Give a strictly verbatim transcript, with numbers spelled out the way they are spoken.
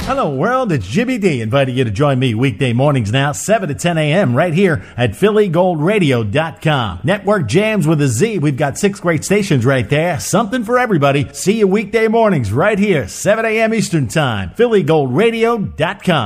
Hello world, it's Jimmy D inviting you to join me weekday mornings now, seven to ten a.m. right here at Philly Gold Radio dot com. Network jams with a Z. We've got six great stations right there. Something for everybody. See you weekday mornings right here, seven a.m. Eastern Time. Philly Gold Radio dot com.